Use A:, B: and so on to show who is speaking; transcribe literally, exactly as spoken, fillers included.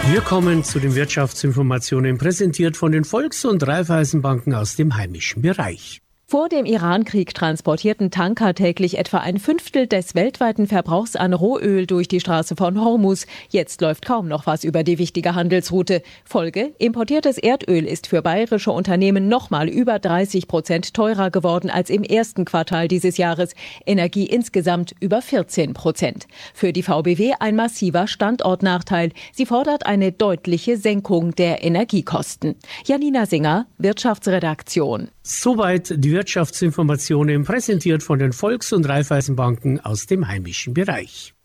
A: Wir kommen zu den Wirtschaftsinformationen, präsentiert von den Volks- und Raiffeisenbanken aus dem heimischen Bereich.
B: Vor dem Iran-Krieg transportierten Tanker täglich etwa ein Fünftel des weltweiten Verbrauchs an Rohöl durch die Straße von Hormuz. Jetzt läuft kaum noch was über die wichtige Handelsroute. Folge: Importiertes Erdöl ist für bayerische Unternehmen nochmal über dreißig Prozent teurer geworden als im ersten Quartal dieses Jahres. Energie insgesamt über vierzehn Prozent. Für die V B W ein massiver Standortnachteil. Sie fordert eine deutliche Senkung der Energiekosten. Janina Singer, Wirtschaftsredaktion.
A: Soweit die Wirtschaftsinformationen, präsentiert von den Volks- und Raiffeisenbanken aus dem heimischen Bereich.